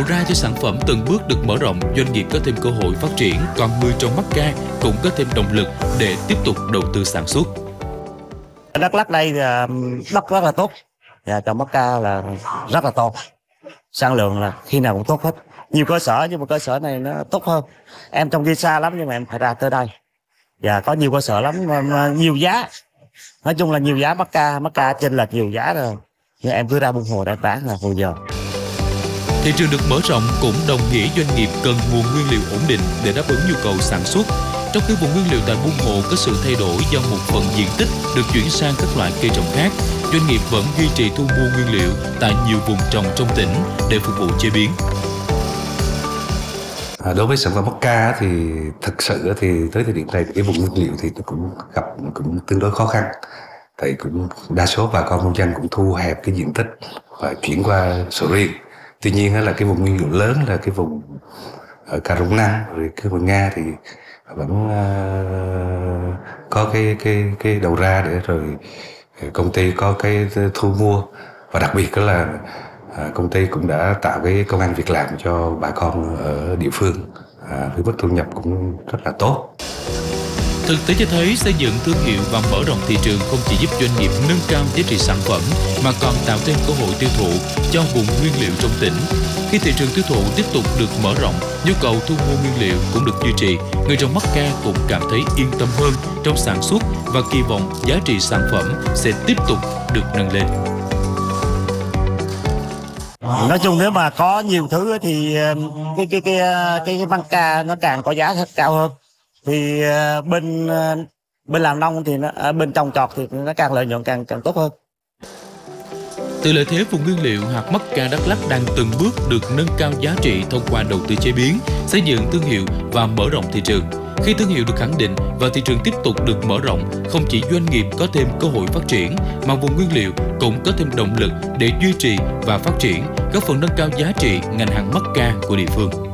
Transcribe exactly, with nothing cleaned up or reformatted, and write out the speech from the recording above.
ra cho sản phẩm từng bước được mở rộng, doanh nghiệp có thêm cơ hội phát triển, còn người trồng mắc ca cũng có thêm động lực để tiếp tục đầu tư sản xuất. Đắk Lắk đây là đất rất là tốt, và trồng mắc ca là rất là tốt, sản lượng là khi nào cũng tốt hết. Nhiều cơ sở nhưng mà cơ sở này nó tốt hơn. Em trong kia xa lắm nhưng mà em phải ra tới đây. Và có nhiều cơ sở lắm, mà, mà nhiều giá. Nói chung là nhiều giá mắc ca, mắc ca trên lệch nhiều giá rồi. Nhưng em cứ ra Buôn Hồ để bán là hồi giờ. Thị trường được mở rộng cũng đồng nghĩa doanh nghiệp cần nguồn nguyên liệu ổn định để đáp ứng nhu cầu sản xuất. Trong khi vùng nguyên liệu tại Buôn Hồ có sự thay đổi do một phần diện tích được chuyển sang các loại cây trồng khác, doanh nghiệp vẫn duy trì thu mua nguyên liệu tại nhiều vùng trồng trong tỉnh để phục vụ chế biến. Đối với sản phẩm mắc ca thì thực sự thì tới thời điểm này cái vùng nguyên liệu thì nó cũng gặp cũng tương đối khó khăn. Thì cũng đa số bà con nông dân cũng thu hẹp cái diện tích và chuyển qua sầu riêng. Tuy nhiên là cái vùng nguyên liệu lớn là cái vùng ở Cà Rung Năng rồi cái vùng Nga thì vẫn uh, có cái cái cái đầu ra để rồi công ty có cái thu mua, và đặc biệt đó là uh, công ty cũng đã tạo cái công ăn việc làm cho bà con ở địa phương, uh, với mức thu nhập cũng rất là tốt. Thực tế cho thấy xây dựng thương hiệu và mở rộng thị trường không chỉ giúp doanh nghiệp nâng cao giá trị sản phẩm mà còn tạo thêm cơ hội tiêu thụ cho vùng nguyên liệu trong tỉnh. Khi thị trường tiêu thụ tiếp tục được mở rộng, nhu cầu thu mua nguyên liệu cũng được duy trì, người trồng mắc ca cũng cảm thấy yên tâm hơn trong sản xuất và kỳ vọng giá trị sản phẩm sẽ tiếp tục được nâng lên. Nói chung nếu mà có nhiều thứ thì cái cái cái cái, cái măng ca nó càng có giá cao hơn. Thì bên bên làm nông thì nó bên trồng trọt thì nó càng lợi nhuận càng càng tốt hơn. Từ lợi thế vùng nguyên liệu, hạt mắc ca Đắk Lắk đang từng bước được nâng cao giá trị thông qua đầu tư chế biến, xây dựng thương hiệu và mở rộng thị trường. Khi thương hiệu được khẳng định và thị trường tiếp tục được mở rộng, không chỉ doanh nghiệp có thêm cơ hội phát triển, mà vùng nguyên liệu cũng có thêm động lực để duy trì và phát triển, góp phần nâng cao giá trị ngành hàng mắc ca của địa phương.